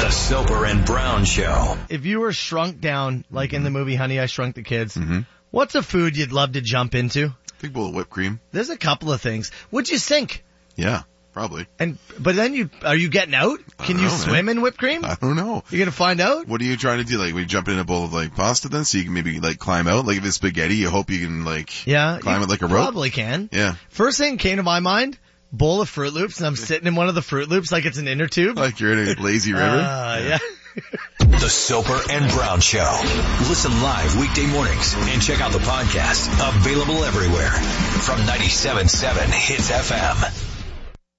The Soper and Brown Show. If you were shrunk down, like in the movie Honey, I Shrunk the Kids, what's a food you'd love to jump into? Big bowl of whipped cream. There's a couple of things. Would you sink? Yeah, probably. But then are you getting out? Can you swim in whipped cream? I don't know. You're gonna find out? What are you trying to do? Like, we jump in a bowl of like pasta then, so you can maybe like climb out? Like if it's spaghetti, you hope you can like climb it like a rope? Probably can. Yeah. First thing came to my mind, bowl of Fruit Loops, and I'm sitting in one of the Fruit Loops like it's an inner tube. Like you're in a lazy river? Yeah. The Soper and Brown Show. Listen live weekday mornings and check out the podcast. Available everywhere from 97.7 Hits FM.